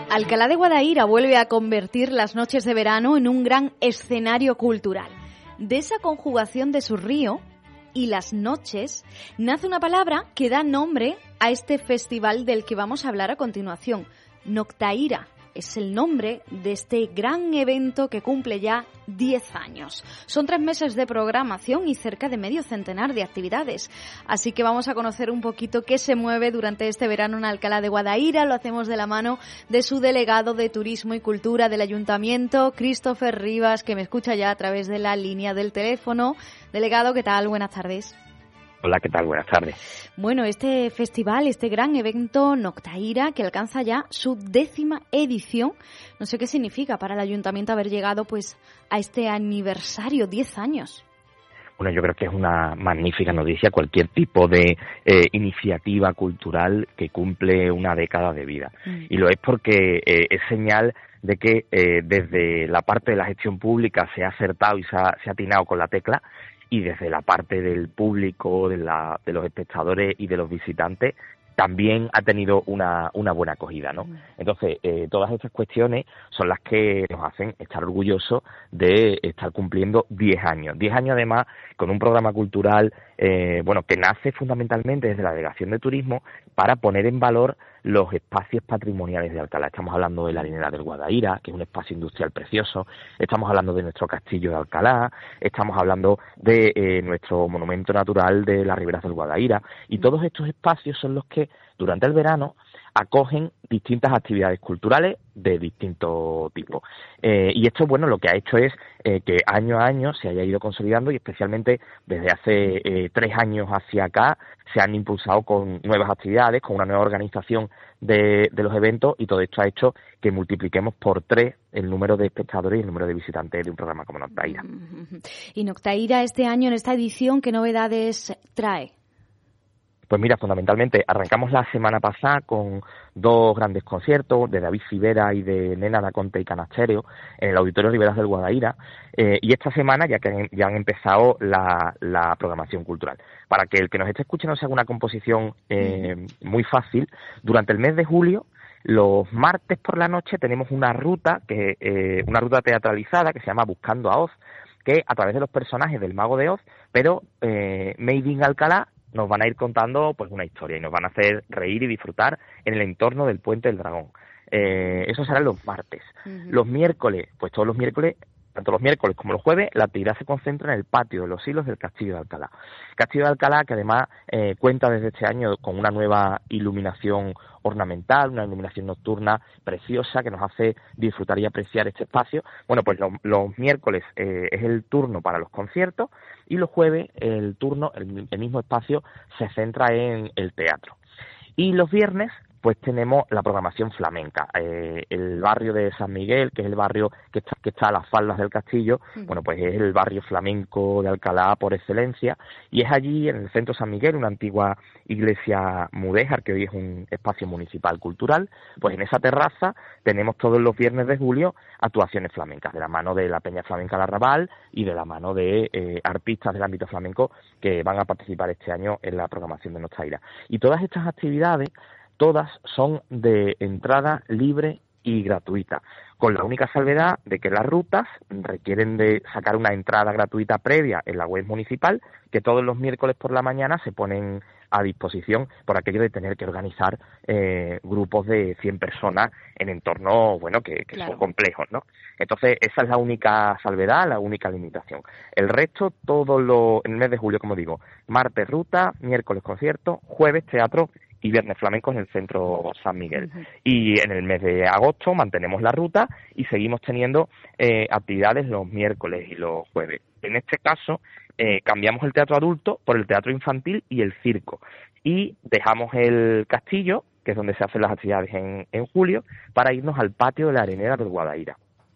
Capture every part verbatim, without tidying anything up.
Alcalá de Guadaira vuelve a convertir las noches de verano en un gran escenario cultural. De esa conjugación de su río y las noches nace una palabra que da nombre a este festival del que vamos a hablar a continuación. Noctaíra es el nombre de este gran evento que cumple ya diez años. Son tres meses de programación y cerca de medio centenar de actividades. Así que vamos a conocer un poquito qué se mueve durante este verano en Alcalá de Guadaira. Lo hacemos de la mano de su delegado de Turismo y Cultura del Ayuntamiento, Christopher Rivas, que me escucha ya a través de la línea del teléfono. Delegado, ¿qué tal? Buenas tardes. Hola, ¿qué tal? Buenas tardes. Bueno, este festival, este gran evento Noctaíra, que alcanza ya su décima edición, no sé qué significa para el Ayuntamiento haber llegado pues a este aniversario, diez años. Bueno, yo creo que es una magnífica noticia cualquier tipo de eh, iniciativa cultural que cumple una década de vida. Mm. Y lo es porque eh, es señal de que eh, desde la parte de la gestión pública se ha acertado y se ha, se ha atinado con la tecla, y desde la parte del público, de, la, de los espectadores y de los visitantes, también ha tenido una, una buena acogida, ¿no? Entonces, eh, todas estas cuestiones son las que nos hacen estar orgullosos de estar cumpliendo diez años. diez años, además, con un programa cultural, eh, bueno, que nace fundamentalmente desde la Delegación de Turismo para poner en valor los espacios patrimoniales de Alcalá. Estamos hablando de la Arenera del Guadaira, que es un espacio industrial precioso. Estamos hablando de nuestro castillo de Alcalá. Estamos hablando de eh, nuestro monumento natural de las riberas del Guadaira. Y todos estos espacios son los que, durante el verano, acogen distintas actividades culturales de distinto tipo. Eh, y esto, bueno, lo que ha hecho es eh, que año a año se haya ido consolidando, y especialmente desde hace eh, tres años hacia acá se han impulsado con nuevas actividades, con una nueva organización de, de los eventos, y todo esto ha hecho que multipliquemos por tres el número de espectadores y el número de visitantes de un programa como Noctaíra. Y Noctaíra este año, en esta edición, ¿qué novedades trae? Pues mira, fundamentalmente arrancamos la semana pasada con dos grandes conciertos de David Civera y de Nena da Conte y Canastereo en el Auditorio Riberas del Guadaira, eh, y esta semana ya que han, ya han empezado la, la programación cultural. Para que el que nos esté escuchando se haga una composición eh, muy fácil, durante el mes de julio, los martes por la noche tenemos una ruta, que eh, una ruta teatralizada que se llama Buscando a Oz, que a través de los personajes del Mago de Oz, pero eh, Made in Alcalá, nos van a ir contando pues una historia y nos van a hacer reír y disfrutar en el entorno del Puente del Dragón. Eh, eso será los martes. Uh-huh. Los miércoles, pues todos los miércoles, tanto los miércoles como los jueves, la actividad se concentra en el patio de los Silos del Castillo de Alcalá. Castillo de Alcalá, que además eh, cuenta desde este año con una nueva iluminación ornamental, una iluminación nocturna preciosa que nos hace disfrutar y apreciar este espacio. Bueno, pues lo, los miércoles eh, es el turno para los conciertos, y los jueves el turno, el, el mismo espacio se centra en el teatro. Y los viernes pues tenemos la programación flamenca. Eh, el barrio de San Miguel, que es el barrio que está, que está a las faldas del castillo, uh-huh. bueno, pues es el barrio flamenco de Alcalá por excelencia, y es allí, en el centro de San Miguel, una antigua iglesia mudéjar, que hoy es un espacio municipal cultural, pues en esa terraza tenemos todos los viernes de julio actuaciones flamencas, de la mano de la Peña Flamenca del Arrabal y de la mano de eh, artistas del ámbito flamenco que van a participar este año en la programación de Noctaíra. Y todas estas actividades, todas son de entrada libre y gratuita, con la única salvedad de que las rutas requieren de sacar una entrada gratuita previa en la web municipal, que todos los miércoles por la mañana se ponen a disposición por aquello de tener que organizar eh, grupos de cien personas en entornos, bueno, que, que claro. son complejos, ¿no? Entonces, esa es la única salvedad, la única limitación. El resto, todo lo, en el mes de julio, como digo, martes ruta, miércoles concierto, jueves teatro y viernes flamencos en el centro San Miguel. Uh-huh. Y en el mes de agosto mantenemos la ruta y seguimos teniendo eh, actividades los miércoles y los jueves. En este caso, eh, cambiamos el teatro adulto por el teatro infantil y el circo. Y dejamos el castillo, que es donde se hacen las actividades en, en julio, para irnos al patio de la Arenera del Guadaira.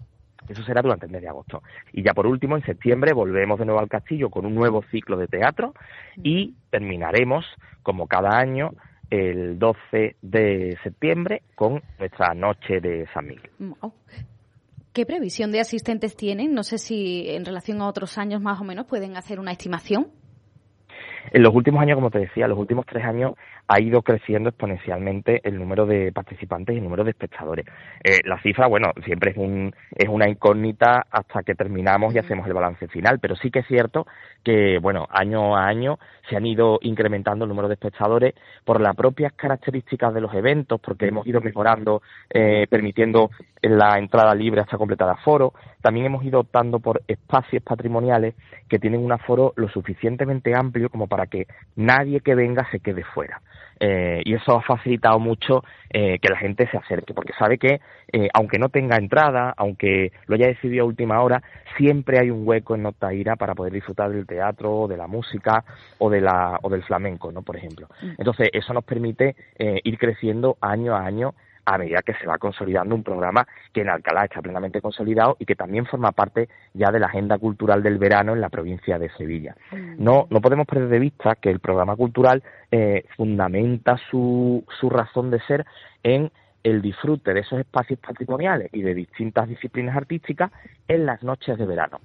Eso será durante el mes de agosto. Y ya por último, en septiembre, volvemos de nuevo al castillo con un nuevo ciclo de teatro y terminaremos, como cada año, el doce de septiembre con nuestra noche de San Miguel. Oh. ¿Qué previsión de asistentes tienen? No sé si en relación a otros años más o menos pueden hacer una estimación. En los últimos años, como te decía, los últimos tres años ha ido creciendo exponencialmente el número de participantes y el número de espectadores. Eh, la cifra, bueno, siempre es un es una incógnita hasta que terminamos y hacemos el balance final, pero sí que es cierto que, bueno, año a año se han ido incrementando el número de espectadores por las propias características de los eventos, porque hemos ido mejorando, eh, permitiendo la entrada libre hasta completar aforo. También hemos ido optando por espacios patrimoniales que tienen un aforo lo suficientemente amplio como para que nadie que venga se quede fuera. Eh, y eso ha facilitado mucho eh, que la gente se acerque, porque sabe que eh, aunque no tenga entrada, aunque lo haya decidido a última hora, siempre hay un hueco en Noctaíra para poder disfrutar del teatro, de la música o de la o del flamenco, ¿no? Por ejemplo. Entonces eso nos permite eh, ir creciendo año a año a medida que se va consolidando un programa que en Alcalá está plenamente consolidado y que también forma parte ya de la agenda cultural del verano en la provincia de Sevilla. No no podemos perder de vista que el programa cultural eh, fundamenta su, su razón de ser en el disfrute de esos espacios patrimoniales y de distintas disciplinas artísticas en las noches de verano.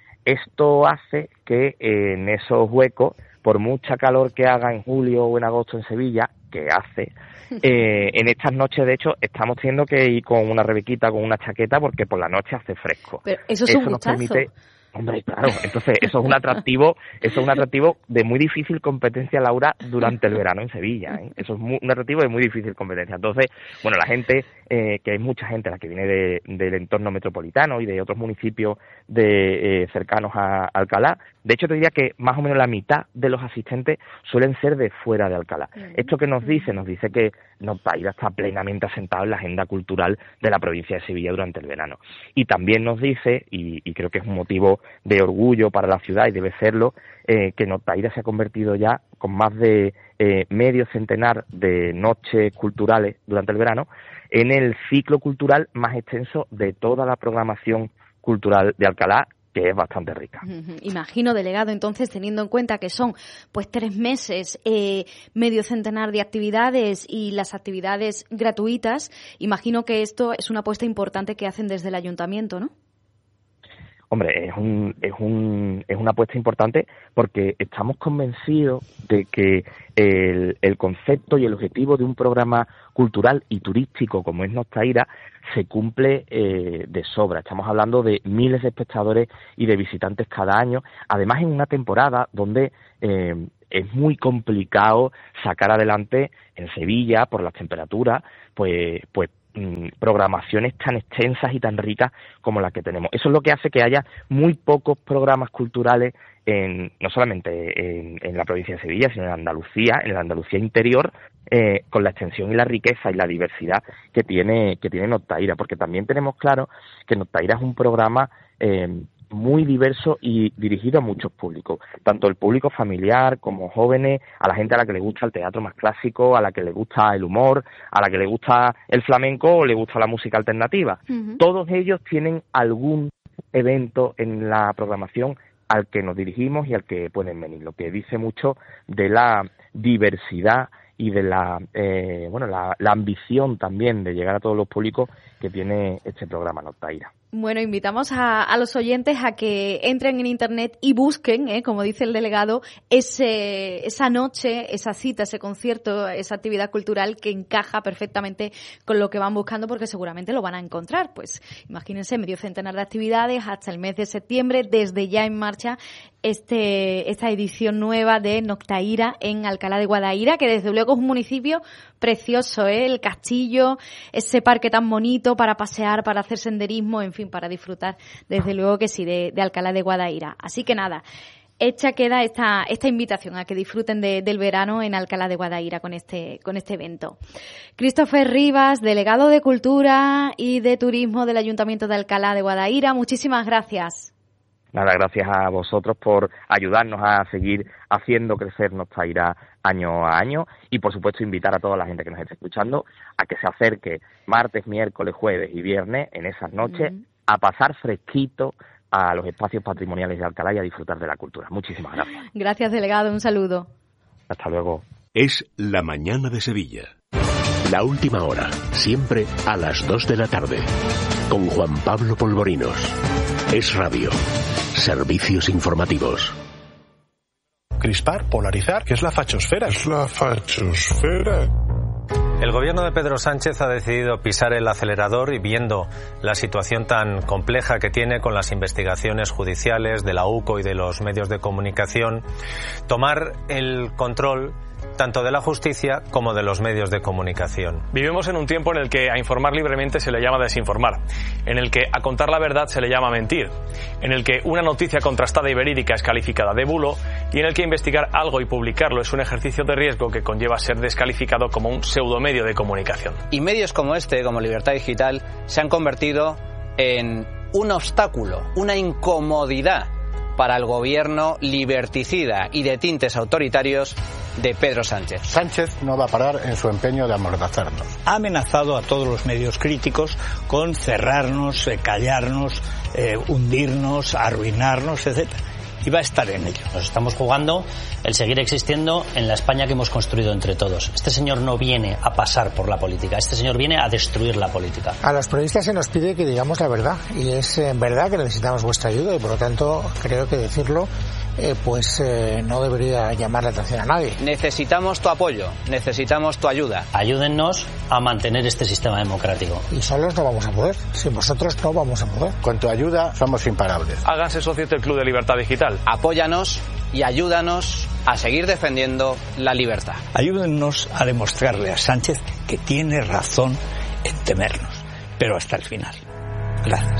Esto hace que eh, en esos huecos, por mucha calor que haga en julio o en agosto en Sevilla, que hace, eh, en estas noches, de hecho, estamos teniendo que ir con una rebequita, con una chaqueta, porque por la noche hace fresco. Pero eso es eso un nos gustazo. permite, hombre, claro, entonces eso es un atractivo, eso es un atractivo de muy difícil competencia, Laura, durante el verano en Sevilla, ¿eh? Eso es muy, un atractivo de muy difícil competencia. Entonces, bueno, la gente, eh, que hay mucha gente la que viene de, del entorno metropolitano y de otros municipios de eh, cercanos a Alcalá. De hecho, te diría que más o menos la mitad de los asistentes suelen ser de fuera de Alcalá. ¿Esto qué nos dice? Nos dice que Noctaíra está plenamente asentado en la agenda cultural de la provincia de Sevilla durante el verano. Y también nos dice, y, y creo que es un motivo de orgullo para la ciudad y debe serlo, eh, que Noctaíra se ha convertido ya con más de eh, medio centenar de noches culturales durante el verano en el ciclo cultural más extenso de toda la programación cultural de Alcalá, que es bastante rica. Imagino, delegado, entonces, teniendo en cuenta que son pues tres meses, eh, medio centenar de actividades y las actividades gratuitas, imagino que esto es una apuesta importante que hacen desde el ayuntamiento, ¿no? Hombre, es un, es un, es una apuesta importante porque estamos convencidos de que el, el concepto y el objetivo de un programa cultural y turístico como es Noctaíra se cumple eh, de sobra. Estamos hablando de miles de espectadores y de visitantes cada año, además en una temporada donde eh, es muy complicado sacar adelante en Sevilla por las temperaturas, pues, pues programaciones tan extensas y tan ricas como las que tenemos. Eso es lo que hace que haya muy pocos programas culturales en, no solamente en, en la provincia de Sevilla, sino en Andalucía, en la Andalucía interior, eh, con la extensión y la riqueza y la diversidad que tiene que tiene Noctaíra, porque también tenemos claro que Noctaíra es un programa eh, muy diverso y dirigido a muchos públicos, tanto el público familiar como jóvenes, a la gente a la que le gusta el teatro más clásico, a la que le gusta el humor, a la que le gusta el flamenco o le gusta la música alternativa. Uh-huh. Todos ellos tienen algún evento en la programación al que nos dirigimos y al que pueden venir, lo que dice mucho de la diversidad y de la eh, bueno la, la ambición también de llegar a todos los públicos que tiene este programa Noctaíra. Bueno, invitamos a, a los oyentes a que entren en internet y busquen, ¿eh? Como dice el delegado, ese, esa noche, esa cita, ese concierto, esa actividad cultural que encaja perfectamente con lo que van buscando, porque seguramente lo van a encontrar. Pues imagínense, medio centenar de actividades hasta el mes de septiembre, desde ya en marcha este esta edición nueva de Noctaíra en Alcalá de Guadaíra, que desde luego es un municipio precioso, ¿eh? El castillo, ese parque tan bonito para pasear, para hacer senderismo, en fin, para disfrutar, desde luego que sí, de, de Alcalá de Guadaíra. Así que nada, hecha queda esta esta invitación a que disfruten de, del verano en Alcalá de Guadaíra con este con este evento. Christopher Rivas, delegado de Cultura y de Turismo del Ayuntamiento de Alcalá de Guadaíra, muchísimas gracias. Nada, gracias a vosotros por ayudarnos a seguir haciendo crecer Noctaíra año a año y, por supuesto, invitar a toda la gente que nos esté escuchando a que se acerque martes, miércoles, jueves y viernes en esas noches uh-huh. a pasar fresquito a los espacios patrimoniales de Alcalá y a disfrutar de la cultura. Muchísimas gracias. Gracias, delegado. Un saludo. Hasta luego. Es La Mañana de Sevilla. La última hora, siempre a las dos de la tarde. Con Juan Pablo Polvorinos. Es Radio. Servicios informativos. crispar, polarizar, que es la fachosfera. Es la fachosfera. El gobierno de Pedro Sánchez ha decidido pisar el acelerador y, viendo la situación tan compleja que tiene con las investigaciones judiciales de la U C O y de los medios de comunicación, tomar el control tanto de la justicia como de los medios de comunicación. Vivimos en un tiempo en el que a informar libremente se le llama desinformar, en el que a contar la verdad se le llama mentir, en el que una noticia contrastada y verídica es calificada de bulo y en el que investigar algo y publicarlo es un ejercicio de riesgo que conlleva ser descalificado como un pseudomedio de comunicación. Y medios como este, como Libertad Digital, se han convertido en un obstáculo, una incomodidad para el gobierno liberticida y de tintes autoritarios de Pedro Sánchez. Sánchez no va a parar en su empeño de amordazarnos. Ha amenazado a todos los medios críticos con cerrarnos, eh, callarnos, eh, hundirnos, arruinarnos, etcétera. Y va a estar en ello. Nos estamos jugando el seguir existiendo en la España que hemos construido entre todos. Este señor no viene a pasar por la política, este señor viene a destruir la política. A los periodistas se nos pide que digamos la verdad, y es en verdad que necesitamos vuestra ayuda, y por lo tanto creo que decirlo eh, pues eh, no debería llamar la atención a nadie. Necesitamos tu apoyo, necesitamos tu ayuda. Ayúdennos a mantener este sistema democrático. Y solos no vamos a poder, sin vosotros no vamos a poder. Con tu ayuda somos imparables. Háganse socios del Club de Libertad Digital. Apóyanos y ayúdanos a seguir defendiendo la libertad. Ayúdennos a demostrarle a Sánchez que tiene razón en temernos, pero hasta el final. Gracias.